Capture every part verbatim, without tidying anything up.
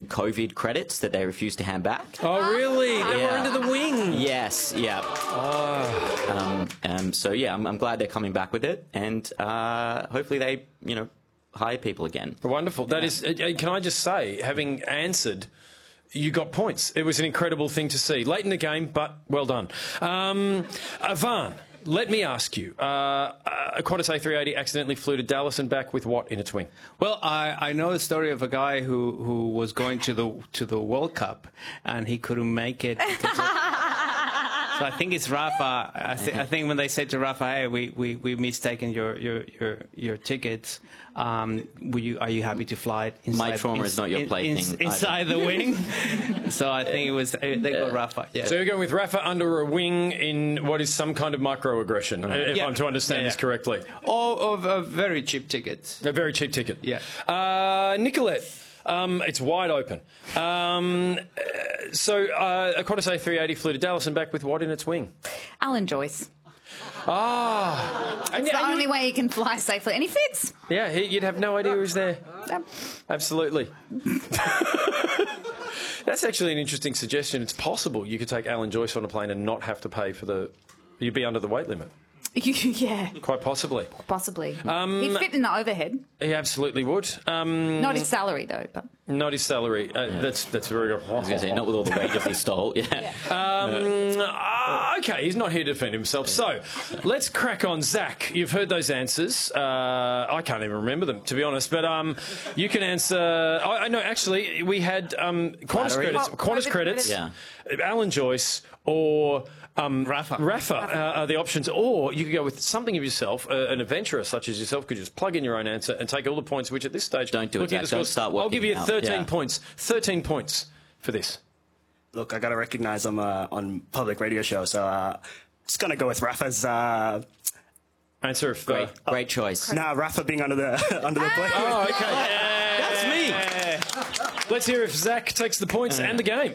COVID credits that they refused to hand back. Oh, really? They Yeah. were under the wing. Yes, yeah. Oh. Um, um, so, yeah, I'm, I'm glad they're coming back with it, and uh, hopefully they, you know, hire people again. Wonderful. That is, uh, can I just say, having answered, you got points. It was an incredible thing to see. Late in the game, but well done. Um, Avan, let me ask you. Uh, a Qantas A three eighty accidentally flew to Dallas and back with what in its wing? Well, I, I know the story of a guy who, who was going to the to the World Cup and he couldn't make it. because of- So I think it's Rafa. I, th I think when they said to Rafa, "Hey, we we we mistaken your your your your tickets. Um, will you are you happy to fly it inside, My trauma is not your in, plaything in, inside the wing?" So I think it was they got Rafa. Yeah. So you're going with Rafa under a wing in what is some kind of microaggression, if Yeah. I'm to understand Yeah, this yeah. correctly. Or of a very cheap ticket. A very cheap ticket. Yeah. Uh, Nicolette, um, it's wide open. Um, uh, so uh, a Qantas A three eighty flew to Dallas and back with what in its wing? Alan Joyce. Ah. And It's yeah, the and only you- way he can fly safely. And he fits. Yeah, he, you'd have no idea he was there. Yep. Absolutely. That's actually an interesting suggestion. It's possible you could take Alan Joyce on a plane and not have to pay for the... You'd be under the weight limit. Yeah, Quite possibly. possibly. Um, He'd fit in the overhead. He absolutely would. Um, Not his salary, though. But not his salary. Uh, That's that's very good. I was going to say, not with all the wages he stole. Yeah. Um, uh, okay, he's not here to defend himself. So let's crack on. Zach, you've heard those answers. Uh, I can't even remember them, to be honest. But um, you can answer. I, I know, actually, we had um, Qantas Flattery. credits. Oh, Qantas private credits. Yeah. Alan Joyce or. Um, Rafa. Rafa uh, are the options, or you could go with something of yourself. Uh, an adventurer such as yourself could just plug in your own answer and take all the points, which at this stage... Don't do it, looking at Zach. the Don't scores, start I'll give working you out. thirteen Yeah. points. thirteen points for this. Look, I got to recognise I'm uh, on public radio show, so uh, just going to go with Rafa's. Uh, Answer of... Great, Uh, great choice. nah, Rafa being under the under the blanket. oh, okay. That's me. Let's hear if Zach takes the points and the game.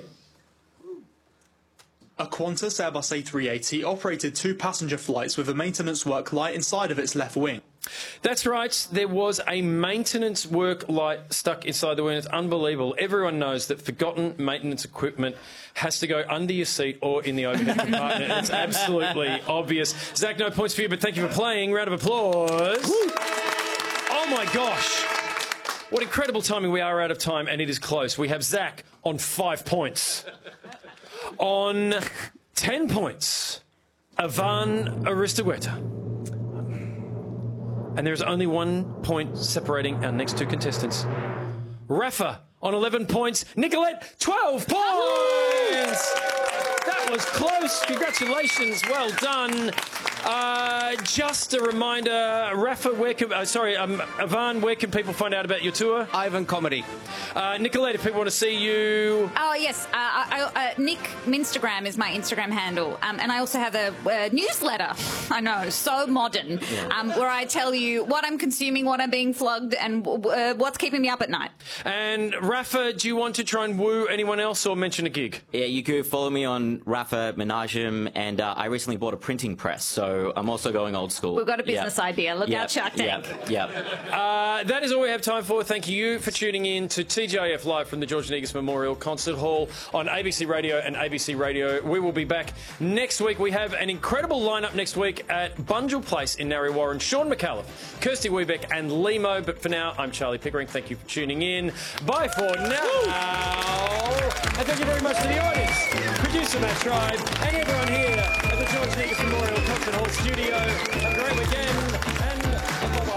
A Qantas Airbus A three eighty operated two passenger flights with a maintenance work light inside of its left wing. That's right. There was a maintenance work light stuck inside the wing. It's unbelievable. Everyone knows that forgotten maintenance equipment has to go under your seat or in the overhead compartment. It's absolutely obvious. Zach, no points for you, but thank you for playing. Round of applause. Oh, my gosh. What incredible timing. We are out of time, and it is close. We have Zach on five points. On ten points, Avan Aristogueta. And there is only one point separating our next two contestants. Rafa on eleven points. Nicolette, twelve points! That was close. Congratulations. Well done. Uh, just a reminder, Rafa, where can, uh, sorry, um, Avan, where can people find out about your tour? Ivan Comedy. Uh, Nicolette, if people want to see you... oh yes, uh, I, I, uh, Nick Minstagram is my Instagram handle, um, and I also have a, uh newsletter. I know, so modern, um, where I tell you what I'm consuming, what I'm being flogged, and uh, what's keeping me up at night. And Rafa, do you want to try and woo anyone else or mention a gig? Yeah, you could follow me on Rafa Menajim, and uh, I recently bought a printing press, so I'm also going old school. We've got a business Yep. idea. Look Yep. out, Shark Tank. Yep. Yep. Uh, that is all we have time for. Thank you for tuning in to T J F Live from the George Negus Memorial Concert Hall on A B C Radio and A B C Radio. We will be back next week. We have an incredible lineup next week at Bunjil Place in Narre Warren. Sean McAuliffe, Kirsty Webeck and Limo. But for now, I'm Charlie Pickering. Thank you for tuning in. Bye for now. And thank you very much to the audience, producer Matt Tribe, and everyone here at the George Negus Memorial Concert Hall studio. A great weekend. And